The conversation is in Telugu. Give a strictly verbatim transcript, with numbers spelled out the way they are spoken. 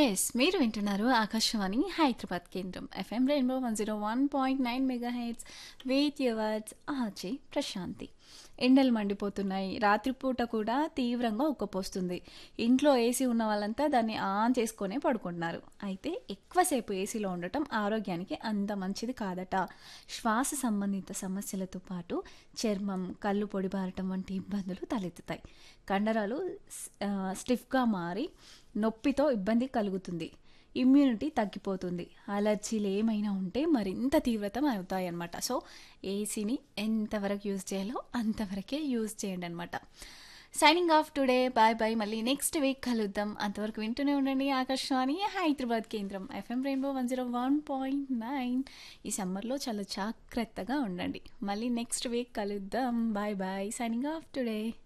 ఎస్ మీరు వింటున్నారు ఆకాశవాణి హైదరాబాద్ కేంద్రం FM rainbow one zero one point nine mega heads with yours ఆచే Prashanti. ఎండలు మండిపోతున్నాయి. రాత్రిపూట కూడా తీవ్రంగా ఉక్కపోస్తుంది. ఇంట్లో ఏసీ ఉన్న వాళ్ళంతా దాన్ని ఆన్ చేసుకొనే పడుకుంటున్నారు. అయితే ఎక్కువసేపు ఏసీలో ఉండటం ఆరోగ్యానికి అంత మంచిది కాదట. శ్వాస సంబంధిత సమస్యలతో పాటు చర్మం, కళ్ళు పొడిబారటం వంటి ఇబ్బందులు తలెత్తుతాయి. కండరాలు స్- ఆ, స్టిఫ్గా మారి నొప్పితో ఇబ్బంది కలుగుతుంది. ఇమ్యూనిటీ తగ్గిపోతుంది. అలర్జీలు ఏమైనా ఉంటే మరింత తీవ్రతం అవుతాయి అన్నమాట. సో ఏసీని ఎంతవరకు యూజ్ చేయాలో అంతవరకే యూజ్ చేయండి అనమాట. Signing off today. Bye bye. మళ్ళీ నెక్స్ట్ వీక్ కలుద్దాం. అంతవరకు వింటూనే ఉండండి ఆకాశవాణి హైదరాబాద్ కేంద్రం FM rainbow one zero one point nine. ఈ సమ్మర్లో చాలా జాగ్రత్తగా ఉండండి. మళ్ళీ నెక్స్ట్ వీక్ కలుద్దాం. Bye bye. Signing off today.